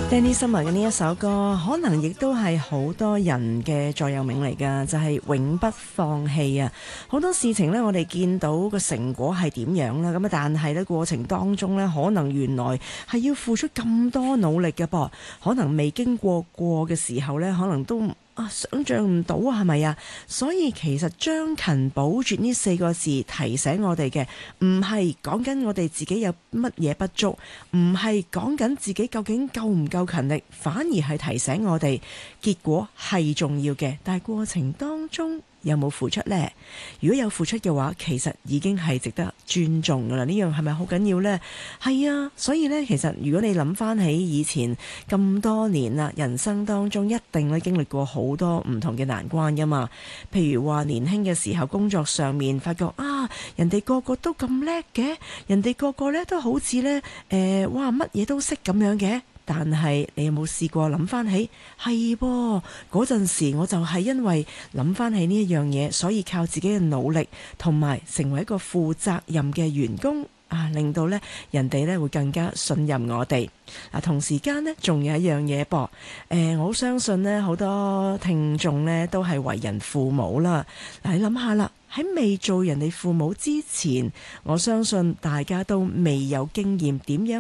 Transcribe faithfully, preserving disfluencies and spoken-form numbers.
Danny Summer 嘅呢一首歌，可能亦都係好多人嘅座右銘嚟㗎，就係永不放棄啊！好多事情呢，我哋見到個成果係點樣啦，咁啊，但係呢過程當中呢，可能原來係要付出咁多努力嘅噃，可能未經過過嘅時候呢，可能都啊，想像唔到啊，係咪啊？所以其實將勤補拙呢四個字提醒我哋嘅，唔係講緊我哋自己有乜嘢不足，唔係講緊自己究竟夠唔夠勤力，反而係提醒我哋結果係重要嘅，但係過程當中有冇付出呢？如果有付出嘅話，其實已經係值得尊重噶啦。呢樣係咪好緊要呢？係啊，所以呢，其實如果你諗翻起以前咁多年啦，人生當中一定咧經歷過好多唔同嘅難關噶嘛。譬如話年輕嘅時候，工作上面發覺啊，人哋個個都咁叻嘅，人哋個個呢都好似呢，誒、呃，哇，乜嘢都識咁樣嘅。但係你有冇試過諗翻起？係噃，嗰陣時我就係因為諗翻起呢一樣嘢，所以靠自己嘅努力同埋成為一個負責任嘅員工啊，令到呢人哋呢會更加信任我哋。嗱，同時間呢，仲有一樣嘢噃，誒，我相信呢好多聽眾呢都係為人父母啦。嗱，你諗下啦，喺未做人哋父母之前，我相信大家都未有經驗點樣